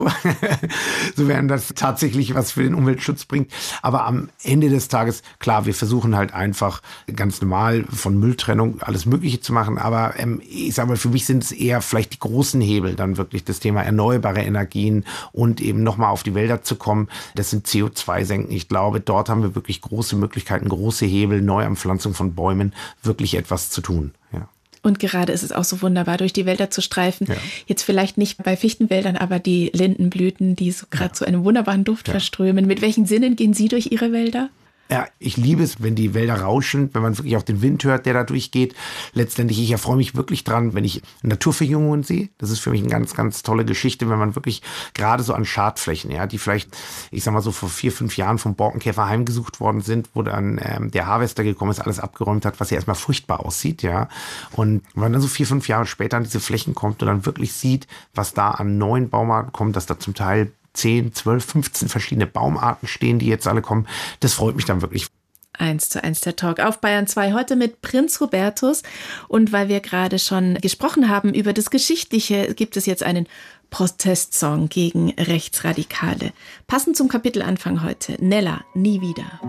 sofern das tatsächlich was für den Umweltschutz bringt. Aber am Ende des Tages, klar, wir versuchen halt einfach ganz normal von Mülltrennung alles Mögliche zu machen. Aber ich sage mal, für mich sind es eher vielleicht die großen Hebel, dann wirklich das Thema erneuerbare Energien und eben nochmal auf die Wälder zu kommen. Das sind CO2-Senken. Ich glaube, dort haben wir wirklich große Möglichkeiten, große Hebel, Neuanpflanzung von Bäumen, wirklich etwas zu tun. Ja. Und gerade ist es auch so wunderbar, durch die Wälder zu streifen. Ja. Jetzt vielleicht nicht bei Fichtenwäldern, aber die Lindenblüten, die so gerade so einen wunderbaren Duft verströmen. Mit welchen Sinnen gehen Sie durch Ihre Wälder? Ja, ich liebe es, wenn die Wälder rauschen, wenn man wirklich auch den Wind hört, der da durchgeht. Letztendlich, ich erfreue mich wirklich dran, wenn ich Naturverjüngungen sehe. Das ist für mich eine ganz, ganz tolle Geschichte, wenn man wirklich gerade so an Schadflächen, ja, die vielleicht, ich sag mal so vor 4, 5 Jahren vom Borkenkäfer heimgesucht worden sind, wo dann der Harvester gekommen ist, alles abgeräumt hat, was ja erstmal furchtbar aussieht, ja. Und wenn man dann so 4, 5 Jahre später an diese Flächen kommt und dann wirklich sieht, was da an neuen Baumarten kommt, dass da zum Teil 10, 12, 15 verschiedene Baumarten stehen, die jetzt alle kommen. Das freut mich dann wirklich. 1:1 der Talk auf Bayern 2, heute mit Prinz Hubertus. Und weil wir gerade schon gesprochen haben über das Geschichtliche, gibt es jetzt einen Protestsong gegen Rechtsradikale. Passend zum Kapitelanfang heute, Nella, nie wieder.